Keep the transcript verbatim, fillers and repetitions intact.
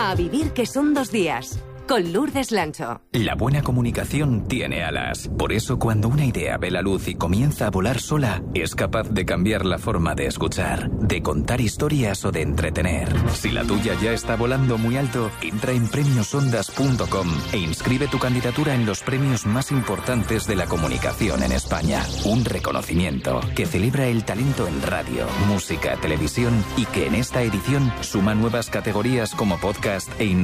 A vivir que son dos días. Con Lourdes Lancho. La buena comunicación tiene alas. Por eso, cuando una idea ve la luz y comienza a volar sola, es capaz de cambiar la forma de escuchar, de contar historias o de entretener. Si la tuya ya está volando muy alto, entra en premios ondas punto com e inscribe tu candidatura en los premios más importantes de la comunicación en España. Un reconocimiento que celebra el talento en radio, música, televisión y que en esta edición suma nuevas categorías como podcast e